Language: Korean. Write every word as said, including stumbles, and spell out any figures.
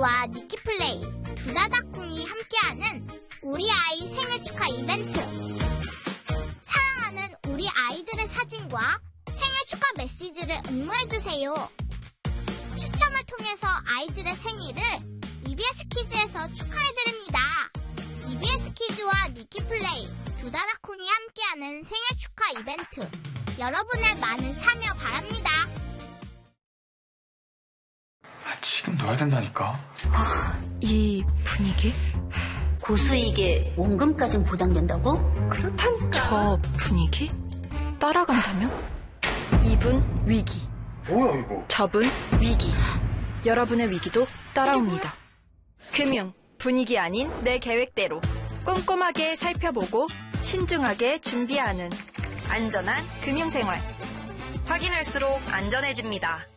에스키즈와 니키플레이, 두다다쿵이 함께하는 우리 아이 생일 축하 이벤트. 사랑하는 우리 아이들의 사진과 생일 축하 메시지를 응모해주세요. 추첨을 통해서 아이들의 생일을 이비에스 키즈에서 축하해드립니다. 이비에스 키즈와 니키플레이, 두다다쿵이 함께하는 생일 축하 이벤트. 여러분의 많은 참여 바랍니다. 아, 지금 넣어야 된다니까. 아, 이 분위기? 고수익에 원금까진 보장된다고? 그렇다니까. 저 분위기? 따라간다면? 이분 위기. 뭐야 이거? 저분 위기. 여러분의 위기도 따라옵니다. 금융, 분위기 아닌 내 계획대로 꼼꼼하게 살펴보고 신중하게 준비하는 안전한 금융생활. 확인할수록 안전해집니다.